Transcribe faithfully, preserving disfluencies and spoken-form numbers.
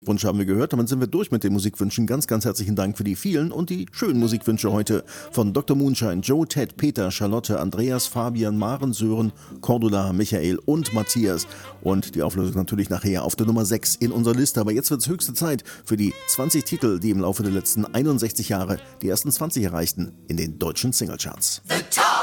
Wunsch haben wir gehört, damit sind wir durch mit den Musikwünschen. Ganz, ganz herzlichen Dank für die vielen und die schönen Musikwünsche heute von Doktor Moonshine, Joe, Ted, Peter, Charlotte, Andreas, Fabian, Maren, Sören, Cordula, Michael und Matthias. Und die Auflösung natürlich nachher auf der Nummer sechs in unserer Liste. Aber jetzt wird es höchste Zeit für die zwanzig Titel, die im Laufe der letzten einundsechzig Jahre die ersten zwanzig erreichten in den deutschen Singlecharts.